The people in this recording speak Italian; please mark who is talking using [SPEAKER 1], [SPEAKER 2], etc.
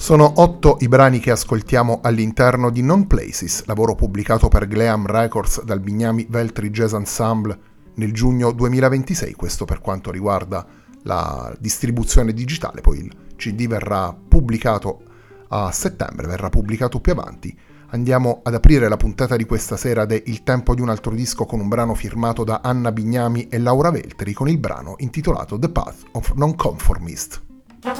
[SPEAKER 1] Sono 8 i brani che ascoltiamo all'interno di Non Places, lavoro pubblicato per Gleam Records dal Bignami Veltri Jazz Ensemble nel giugno 2026, questo per quanto riguarda la distribuzione digitale, poi il CD verrà pubblicato a settembre, verrà pubblicato più avanti. Andiamo ad aprire la puntata di questa sera de Il tempo di un altro disco con un brano firmato da Anna Bignami e Laura Veltri con il brano intitolato The Path of Nonconformist.